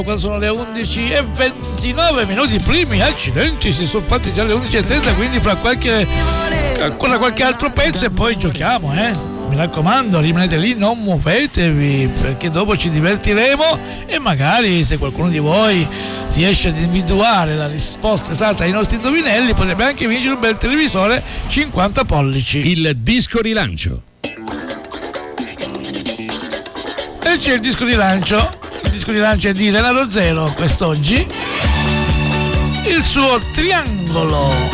Quando sono le 11:29 minuti, primi accidenti, si sono fatti già le 11:30, quindi fra ancora qualche altro pezzo e poi giochiamo, mi raccomando, rimanete lì, non muovetevi, perché dopo ci divertiremo e magari se qualcuno di voi riesce ad individuare la risposta esatta ai nostri indovinelli potrebbe anche vincere un bel televisore 50 pollici. Il disco rilancio. E c'è il disco di lancio. Il disco di lancio è di Renato Zero quest'oggi. Il suo Triangolo.